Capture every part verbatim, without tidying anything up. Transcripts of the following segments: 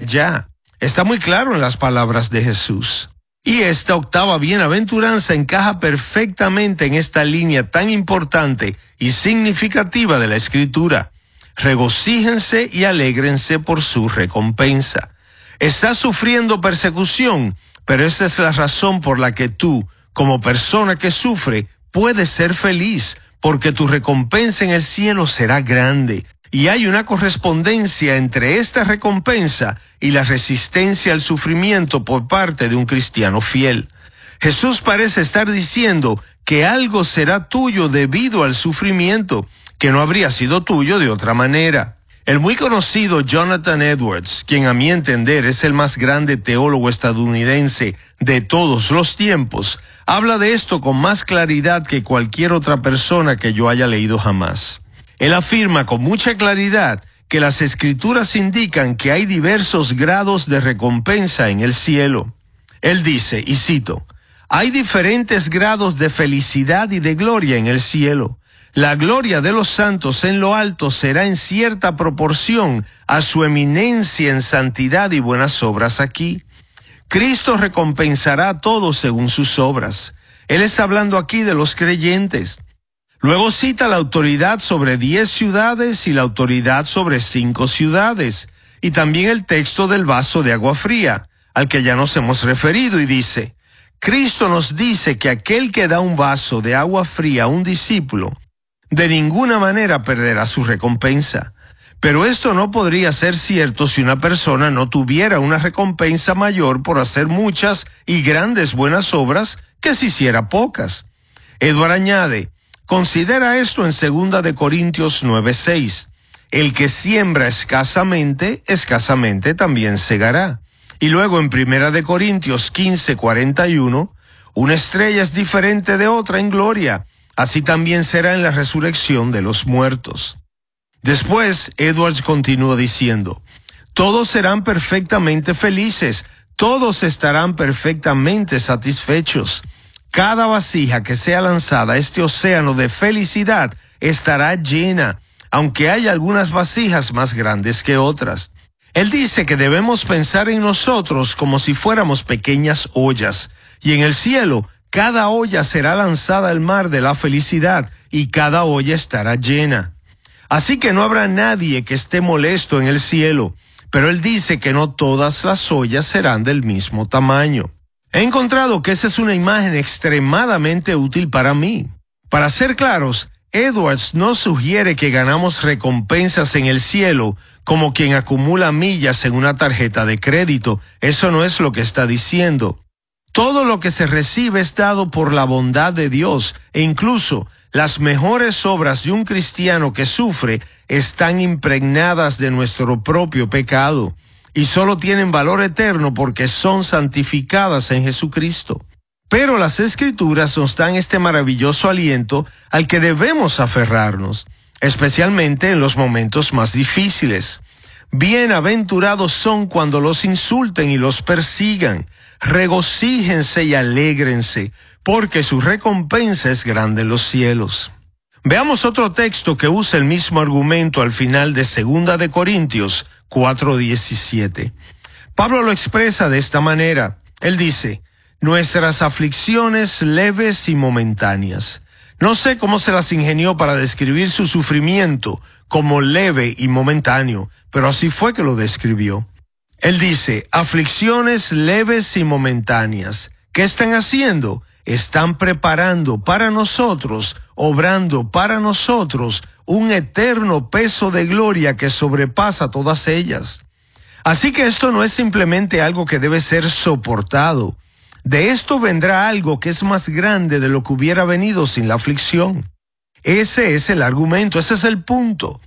ya. Está muy claro en las palabras de Jesús. Y esta octava bienaventuranza encaja perfectamente en esta línea tan importante y significativa de la Escritura. Regocíjense y alégrense por su recompensa. Estás sufriendo persecución, pero esta es la razón por la que tú, como persona que sufre, puedes ser feliz, porque tu recompensa en el cielo será grande. Y hay una correspondencia entre esta recompensa y la resistencia al sufrimiento por parte de un cristiano fiel. Jesús parece estar diciendo que algo será tuyo debido al sufrimiento, que no habría sido tuyo de otra manera. El muy conocido Jonathan Edwards, quien a mi entender es el más grande teólogo estadounidense de todos los tiempos, habla de esto con más claridad que cualquier otra persona que yo haya leído jamás. Él afirma con mucha claridad que las Escrituras indican que hay diversos grados de recompensa en el cielo. Él dice, y cito, hay diferentes grados de felicidad y de gloria en el cielo. La gloria de los santos en lo alto será en cierta proporción a su eminencia en santidad y buenas obras aquí. Cristo recompensará a todos según sus obras. Él está hablando aquí de los creyentes. Luego cita la autoridad sobre diez ciudades y la autoridad sobre cinco ciudades, y también el texto del vaso de agua fría, al que ya nos hemos referido, y dice, Cristo nos dice que aquel que da un vaso de agua fría a un discípulo, de ninguna manera perderá su recompensa. Pero esto no podría ser cierto si una persona no tuviera una recompensa mayor por hacer muchas y grandes buenas obras que si hiciera pocas. Edward añade, considera esto en segunda de Corintios nueve seis. El que siembra escasamente, escasamente también segará. Y luego en primera de Corintios quince cuarenta y uno, una estrella es diferente de otra en gloria, así también será en la resurrección de los muertos. Después, Edwards continúa diciendo, todos serán perfectamente felices, todos estarán perfectamente satisfechos. Cada vasija que sea lanzada a este océano de felicidad estará llena, aunque haya algunas vasijas más grandes que otras. Él dice que debemos pensar en nosotros como si fuéramos pequeñas ollas, y en el cielo cada olla será lanzada al mar de la felicidad y cada olla estará llena. Así que no habrá nadie que esté molesto en el cielo, pero él dice que no todas las ollas serán del mismo tamaño. He encontrado que esa es una imagen extremadamente útil para mí. Para ser claros, Edwards no sugiere que ganamos recompensas en el cielo como quien acumula millas en una tarjeta de crédito. Eso no es lo que está diciendo. Todo lo que se recibe es dado por la bondad de Dios, e incluso las mejores obras de un cristiano que sufre están impregnadas de nuestro propio pecado y solo tienen valor eterno porque son santificadas en Jesucristo. Pero las Escrituras nos dan este maravilloso aliento al que debemos aferrarnos, especialmente en los momentos más difíciles. Bienaventurados son cuando los insulten y los persigan. Regocíjense y alégrense, porque su recompensa es grande en los cielos. Veamos otro texto que usa el mismo argumento al final de segunda de Corintios cuatro diecisiete. Pablo lo expresa de esta manera. Él dice, nuestras aflicciones leves y momentáneas. No sé cómo se las ingenió para describir su sufrimiento como leve y momentáneo, pero así fue que lo describió. Él dice, aflicciones leves y momentáneas. ¿Qué están haciendo? Están preparando para nosotros, obrando para nosotros, un eterno peso de gloria que sobrepasa todas ellas. Así que esto no es simplemente algo que debe ser soportado. De esto vendrá algo que es más grande de lo que hubiera venido sin la aflicción. Ese es el argumento, ese es el punto.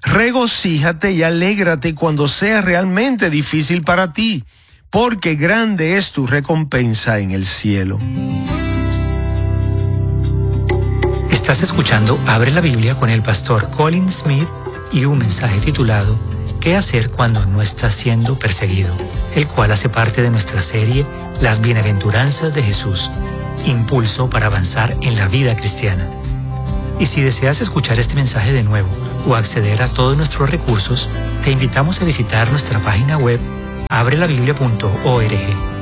Regocíjate y alégrate cuando sea realmente difícil para ti, porque grande es tu recompensa en el cielo. Estás escuchando Abre la Biblia con el pastor Colin Smith y un mensaje titulado ¿Qué hacer cuando no estás siendo perseguido?, el cual hace parte de nuestra serie Las Bienaventuranzas de Jesús, impulso para avanzar en la vida cristiana. Y si deseas escuchar este mensaje de nuevo o acceder a todos nuestros recursos, te invitamos a visitar nuestra página web abre la biblia punto org.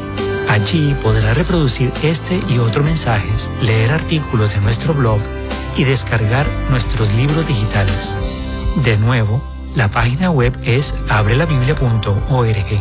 Allí podrá reproducir este y otros mensajes, leer artículos de nuestro blog y descargar nuestros libros digitales. De nuevo, la página web es abre la biblia punto org.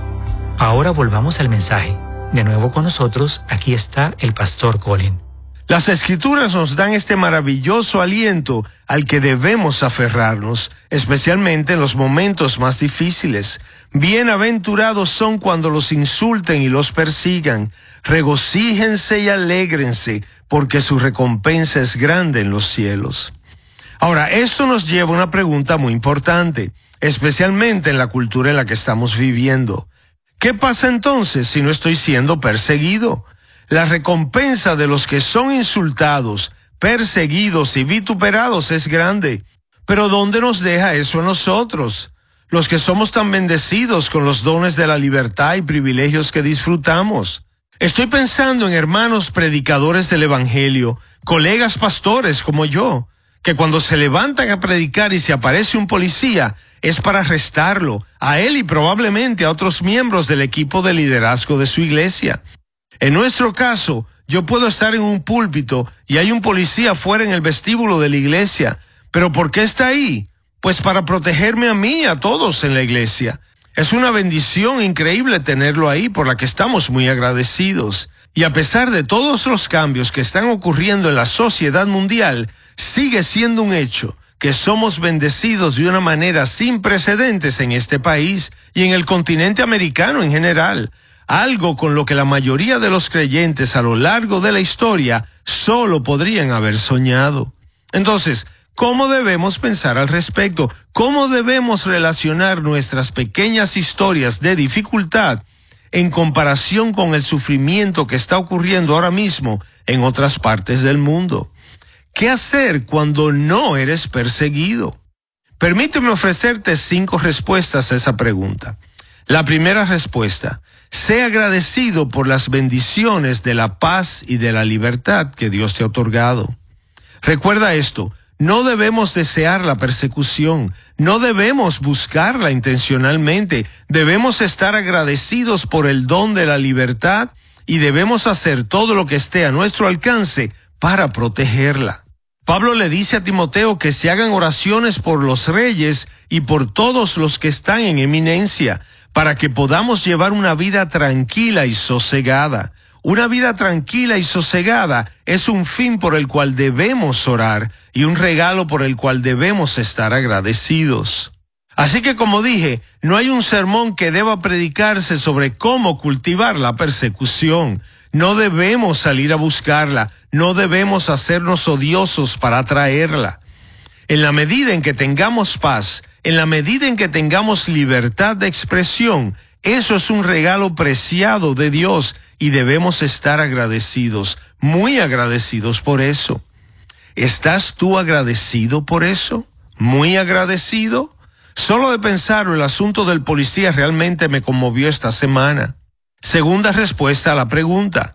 Ahora volvamos al mensaje. De nuevo con nosotros, aquí está el pastor Colin. Las Escrituras nos dan este maravilloso aliento al que debemos aferrarnos, especialmente en los momentos más difíciles. Bienaventurados son cuando los insulten y los persigan. Regocíjense y alégrense, porque su recompensa es grande en los cielos. Ahora, esto nos lleva a una pregunta muy importante, especialmente en la cultura en la que estamos viviendo. ¿Qué pasa entonces si no estoy siendo perseguido? La recompensa de los que son insultados, perseguidos y vituperados es grande. Pero ¿dónde nos deja eso a nosotros? Los que somos tan bendecidos con los dones de la libertad y privilegios que disfrutamos. Estoy pensando en hermanos predicadores del Evangelio, colegas pastores como yo, que cuando se levantan a predicar y se aparece un policía, es para arrestarlo, a él y probablemente a otros miembros del equipo de liderazgo de su iglesia. En nuestro caso, yo puedo estar en un púlpito y hay un policía fuera en el vestíbulo de la iglesia. ¿Pero por qué está ahí? Pues para protegerme a mí y a todos en la iglesia. Es una bendición increíble tenerlo ahí, por la que estamos muy agradecidos. Y a pesar de todos los cambios que están ocurriendo en la sociedad mundial, sigue siendo un hecho que somos bendecidos de una manera sin precedentes en este país y en el continente americano en general. Algo con lo que la mayoría de los creyentes a lo largo de la historia solo podrían haber soñado. Entonces, ¿cómo debemos pensar al respecto? ¿Cómo debemos relacionar nuestras pequeñas historias de dificultad en comparación con el sufrimiento que está ocurriendo ahora mismo en otras partes del mundo? ¿Qué hacer cuando no eres perseguido? Permíteme ofrecerte cinco respuestas a esa pregunta. La primera respuesta: sé agradecido por las bendiciones de la paz y de la libertad que Dios te ha otorgado. Recuerda esto, no debemos desear la persecución, no debemos buscarla intencionalmente, debemos estar agradecidos por el don de la libertad y debemos hacer todo lo que esté a nuestro alcance para protegerla. Pablo le dice a Timoteo que se hagan oraciones por los reyes y por todos los que están en eminencia, para que podamos llevar una vida tranquila y sosegada. Una vida tranquila y sosegada es un fin por el cual debemos orar y un regalo por el cual debemos estar agradecidos. Así que, como dije, no hay un sermón que deba predicarse sobre cómo cultivar la persecución. No debemos salir a buscarla, no debemos hacernos odiosos para atraerla. En la medida en que tengamos paz, en la medida en que tengamos libertad de expresión, eso es un regalo preciado de Dios y debemos estar agradecidos, muy agradecidos por eso. ¿Estás tú agradecido por eso? ¿Muy agradecido? Solo de pensarlo, el asunto del policía realmente me conmovió esta semana. Segunda respuesta a la pregunta: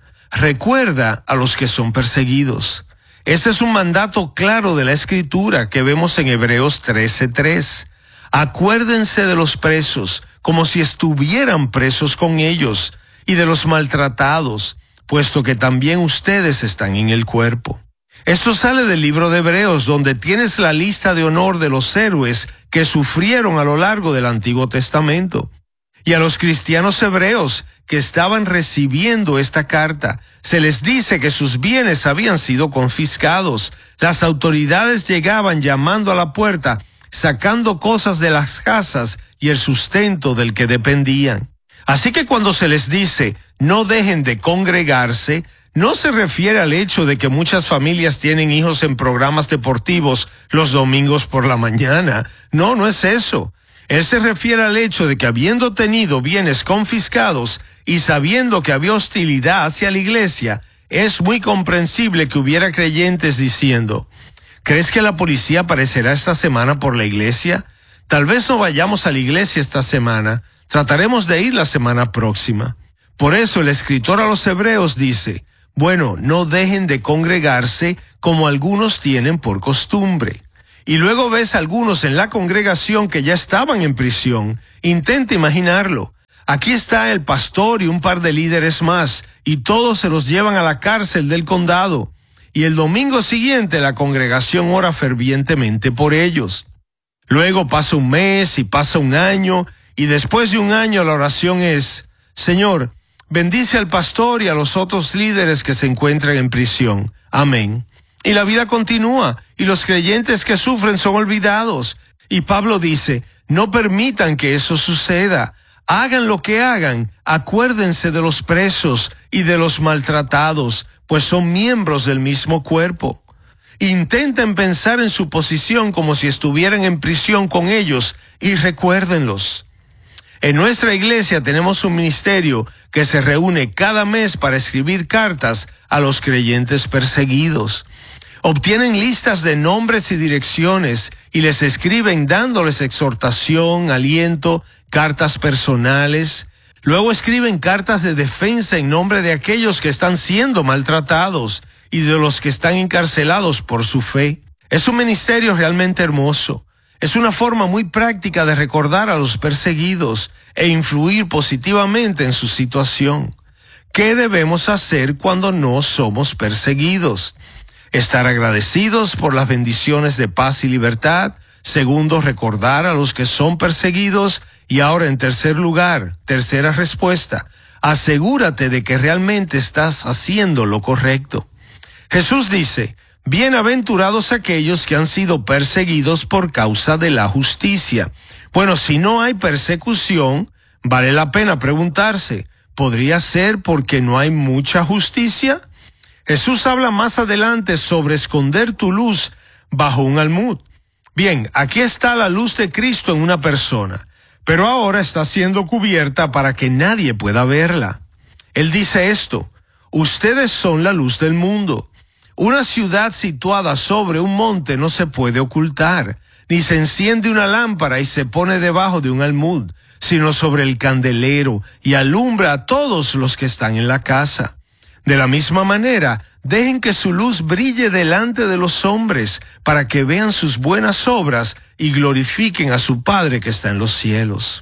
recuerda a los que son perseguidos. Este es un mandato claro de la Escritura que vemos en Hebreos trece tres. Acuérdense de los presos como si estuvieran presos con ellos, y de los maltratados, puesto que también ustedes están en el cuerpo. Esto sale del libro de Hebreos, donde tienes la lista de honor de los héroes que sufrieron a lo largo del Antiguo Testamento. Y a los cristianos hebreos que estaban recibiendo esta carta, se les dice que sus bienes habían sido confiscados. Las autoridades llegaban llamando a la puerta, sacando cosas de las casas y el sustento del que dependían. Así que cuando se les dice, no dejen de congregarse, no se refiere al hecho de que muchas familias tienen hijos en programas deportivos los domingos por la mañana. No, no es eso. Él se refiere al hecho de que habiendo tenido bienes confiscados y sabiendo que había hostilidad hacia la iglesia, es muy comprensible que hubiera creyentes diciendo, ¿crees que la policía aparecerá esta semana por la iglesia? Tal vez no vayamos a la iglesia esta semana, trataremos de ir la semana próxima. Por eso el escritor a los hebreos dice, bueno, no dejen de congregarse como algunos tienen por costumbre. Y luego ves a algunos en la congregación que ya estaban en prisión. Intenta imaginarlo. Aquí está el pastor y un par de líderes más, y todos se los llevan a la cárcel del condado. Y el domingo siguiente la congregación ora fervientemente por ellos. Luego pasa un mes y pasa un año, y después de un año la oración es: Señor, bendice al pastor y a los otros líderes que se encuentran en prisión. Amén. Y la vida continúa, y los creyentes que sufren son olvidados. Y Pablo dice: no permitan que eso suceda. Hagan lo que hagan, acuérdense de los presos y de los maltratados, pues son miembros del mismo cuerpo. Intenten pensar en su posición como si estuvieran en prisión con ellos y recuérdenlos. En nuestra iglesia tenemos un ministerio que se reúne cada mes para escribir cartas a los creyentes perseguidos. Obtienen listas de nombres y direcciones y les escriben dándoles exhortación, aliento, cartas personales. Luego escriben cartas de defensa en nombre de aquellos que están siendo maltratados y de los que están encarcelados por su fe. Es un ministerio realmente hermoso. Es una forma muy práctica de recordar a los perseguidos e influir positivamente en su situación. ¿Qué debemos hacer cuando no somos perseguidos? Estar agradecidos por las bendiciones de paz y libertad. Segundo, recordar a los que son perseguidos. Y ahora, en tercer lugar, tercera respuesta, asegúrate de que realmente estás haciendo lo correcto. Jesús dice: bienaventurados aquellos que han sido perseguidos por causa de la justicia. Bueno, si no hay persecución, vale la pena preguntarse, ¿podría ser porque no hay mucha justicia? Jesús habla más adelante sobre esconder tu luz bajo un almud. Bien, aquí está la luz de Cristo en una persona, pero ahora está siendo cubierta para que nadie pueda verla. Él dice esto: ustedes son la luz del mundo. Una ciudad situada sobre un monte no se puede ocultar, ni se enciende una lámpara y se pone debajo de un almud, sino sobre el candelero, y alumbra a todos los que están en la casa. De la misma manera, dejen que su luz brille delante de los hombres, para que vean sus buenas obras y glorifiquen a su Padre que está en los cielos.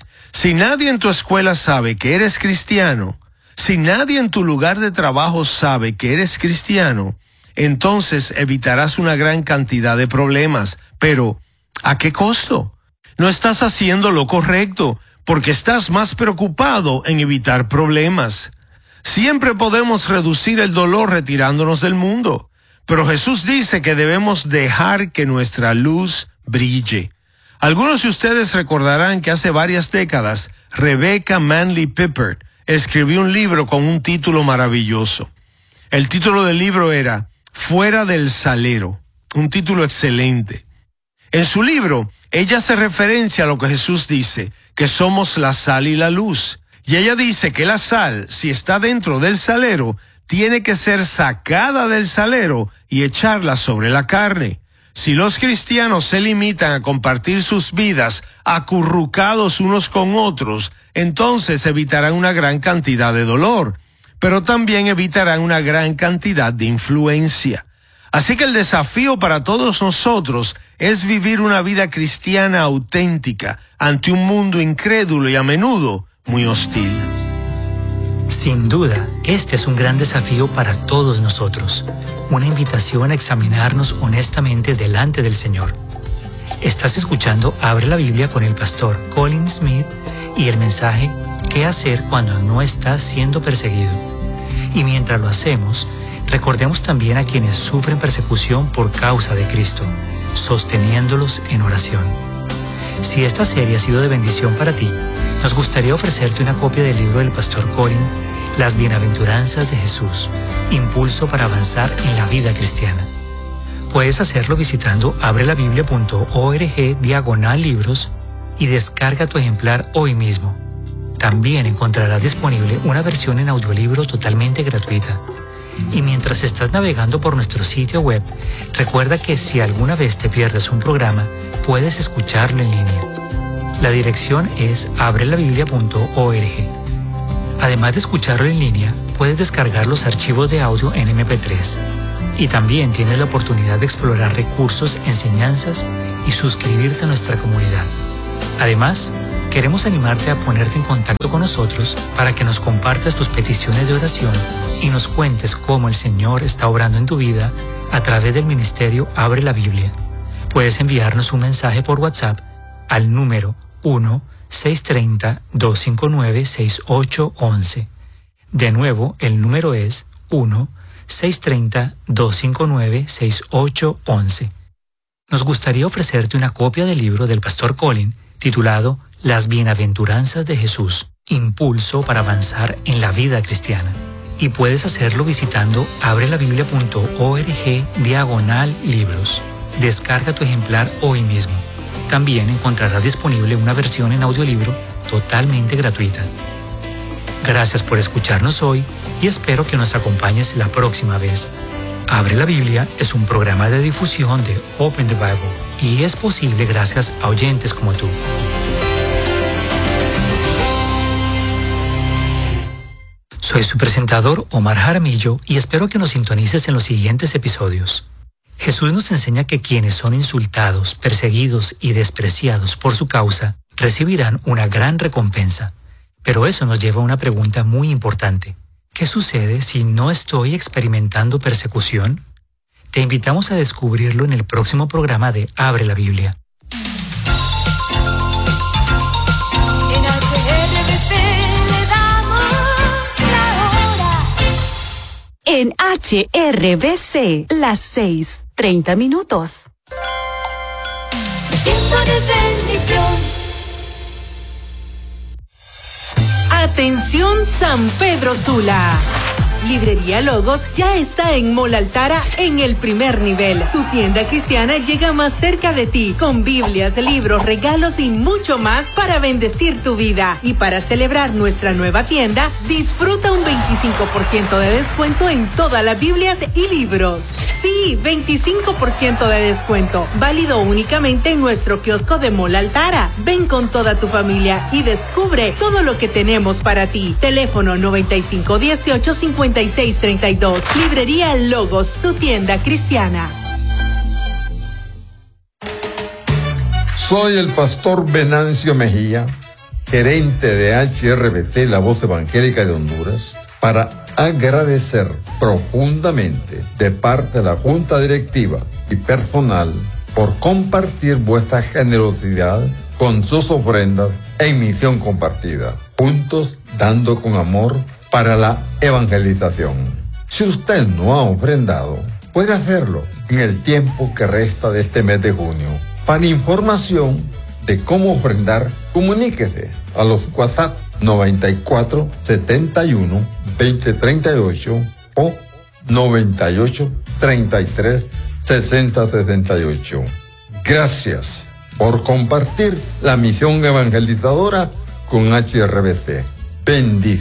Si nadie en tu escuela sabe que eres cristiano, si nadie en tu lugar de trabajo sabe que eres cristiano, entonces evitarás una gran cantidad de problemas. Pero, ¿a qué costo? No estás haciendo lo correcto, porque estás más preocupado en evitar problemas. Siempre podemos reducir el dolor retirándonos del mundo, pero Jesús dice que debemos dejar que nuestra luz brille. Algunos de ustedes recordarán que hace varias décadas, Rebecca Manley Pippert escribió un libro con un título maravilloso. El título del libro era Fuera del Salero, un título excelente. En su libro, ella hace referencia a lo que Jesús dice, que somos la sal y la luz. Y ella dice que la sal, si está dentro del salero, tiene que ser sacada del salero y echarla sobre la carne. Si los cristianos se limitan a compartir sus vidas acurrucados unos con otros, entonces evitarán una gran cantidad de dolor, pero también evitarán una gran cantidad de influencia. Así que el desafío para todos nosotros es vivir una vida cristiana auténtica ante un mundo incrédulo y a menudo muy hostil. Sin duda, este es un gran desafío para todos nosotros, una invitación a examinarnos honestamente delante del Señor. Estás escuchando Abre la Biblia con el pastor Colin Smith y el mensaje ¿Qué hacer cuando no estás siendo perseguido? Y mientras lo hacemos, recordemos también a quienes sufren persecución por causa de Cristo, sosteniéndolos en oración. Si esta serie ha sido de bendición para ti, nos gustaría ofrecerte una copia del libro del pastor Colin, Las Bienaventuranzas de Jesús, Impulso para avanzar en la vida cristiana. Puedes hacerlo visitando abrelabiblia punto org diagonal libros y descarga tu ejemplar hoy mismo. También encontrarás disponible una versión en audiolibro totalmente gratuita. Y mientras estás navegando por nuestro sitio web, recuerda que si alguna vez te pierdes un programa, puedes escucharlo en línea. La dirección es abrelabiblia punto org. Además de escucharlo en línea, puedes descargar los archivos de audio en eme pe tres. Y también tienes la oportunidad de explorar recursos, enseñanzas y suscribirte a nuestra comunidad. Además, Queremos animarte a ponerte en contacto con nosotros para que nos compartas tus peticiones de oración y nos cuentes cómo el Señor está obrando en tu vida a través del ministerio Abre la Biblia. Puedes enviarnos un mensaje por WhatsApp al número uno seis tres cero, dos cinco nueve, seis ocho uno uno. De nuevo, el número es uno seis tres cero, dos cinco nueve, seis ocho uno uno. Nos gustaría ofrecerte una copia del libro del pastor Colin titulado Las Bienaventuranzas de Jesús, Impulso para avanzar en la vida cristiana. Y puedes hacerlo visitando abrelabiblia punto org diagonal libros. Descarga tu ejemplar hoy mismo. También encontrarás disponible una versión en audiolibro totalmente gratuita. Gracias por escucharnos hoy y espero que nos acompañes la próxima vez. Abre la Biblia es un programa de difusión de Open the Bible y es posible gracias a oyentes como tú. Soy su presentador Omar Jaramillo y espero que nos sintonices en los siguientes episodios. Jesús nos enseña que quienes son insultados, perseguidos y despreciados por su causa recibirán una gran recompensa. Pero eso nos lleva a una pregunta muy importante. ¿Qué sucede si no estoy experimentando persecución? Te invitamos a descubrirlo en el próximo programa de Abre la Biblia. En H R B C le damos la hora. En H R B C, las seis, treinta minutos. Su tiempo de bendición. Atención San Pedro Sula. Librería Logos ya está en Mall Altara en el primer nivel. Tu tienda cristiana llega más cerca de ti con Biblias, libros, regalos y mucho más para bendecir tu vida. Y para celebrar nuestra nueva tienda, disfruta un veinticinco por ciento de descuento en todas las Biblias y libros. Sí, veinticinco por ciento de descuento, válido únicamente en nuestro kiosco de Mall Altara. Ven con toda tu familia y descubre todo lo que tenemos para ti. Teléfono noventa y cinco dieciocho cincuenta y seis treinta y dos. Librería Logos, tu tienda cristiana. Soy el pastor Venancio Mejía, gerente de H R B C, la voz evangélica de Honduras, para agradecer profundamente de parte de la Junta Directiva y personal por compartir vuestra generosidad con sus ofrendas en misión compartida, juntos dando con amor para la evangelización. Si usted no ha ofrendado, puede hacerlo en el tiempo que resta de este mes de junio. Para información de cómo ofrendar, comuníquese a los WhatsApp noventa y cuatro, setenta y uno, veinte treinta y ocho o noventa y ocho, treinta y tres, sesenta sesenta y ocho. Gracias por compartir la misión evangelizadora con H R B C. Bendiciones.